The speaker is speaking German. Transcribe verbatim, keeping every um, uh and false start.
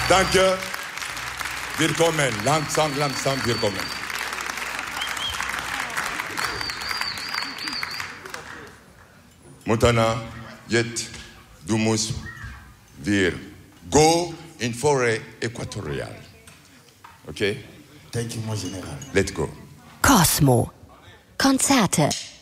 Danke. Willkommen. Langsam, langsam, willkommen. Montana, jetzt, du musst wir go in Forêt Équatoriale. Okay? Thank you, mon General. Let's go. Cosmo. Konzerte.